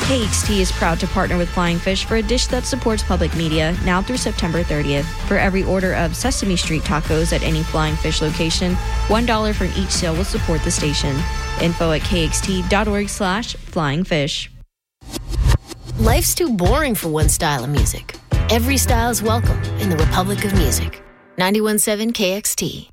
KXT is proud to partner with Flying Fish for a dish that supports public media now through September 30th. For every order of Sesame Street tacos at any Flying Fish location, $1 from each sale will support the station. Info at kxt.org/flyingfish. Life's too boring for one style of music. Every style is welcome in the Republic of Music. 91.7 KXT.